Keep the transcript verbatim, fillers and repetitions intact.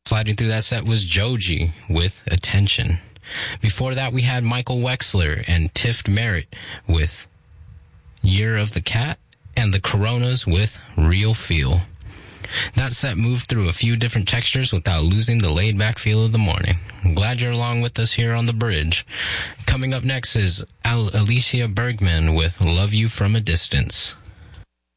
Sliding through that set was Joji with Attention. Before that, we had Michael Wexler and Tift Merritt with Year of the Cat, and the Coronas with Real Feel. That set moved through a few different textures without losing the laid-back feel of the morning. I'm glad you're along with us here on the bridge. Coming up next is Al- Alicia Bergman with Love You From a Distance.